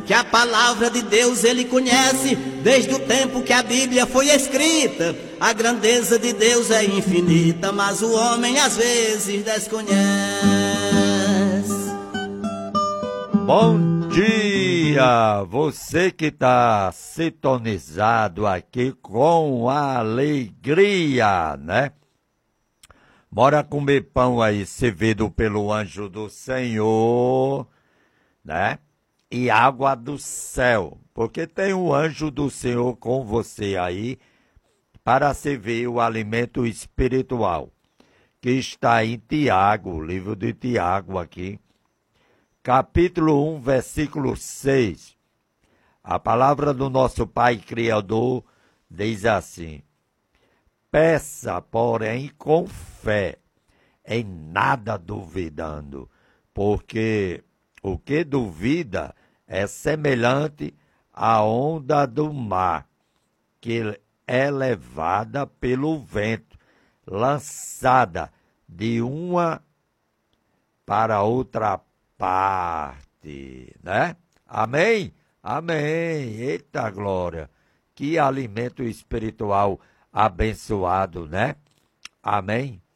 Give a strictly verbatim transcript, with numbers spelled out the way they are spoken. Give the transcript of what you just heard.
que a palavra de Deus ele conhece desde o tempo que a Bíblia foi escrita. A grandeza de Deus é infinita, mas o homem às vezes desconhece. Bom dia, você que está sintonizado aqui com alegria, né? Bora comer pão aí, servido pelo anjo do Senhor, né? E água do céu, porque tem um anjo do Senhor com você aí para servir o alimento espiritual, que está em Tiago, livro de Tiago aqui, capítulo um, versículo seis. A palavra do nosso Pai Criador diz assim: peça, porém, com fé, em nada duvidando, porque o que duvida é semelhante à onda do mar, que é levada pelo vento, lançada de uma para outra parte, né? Amém? Amém. Eita glória. Que alimento espiritual abençoado, né? Amém?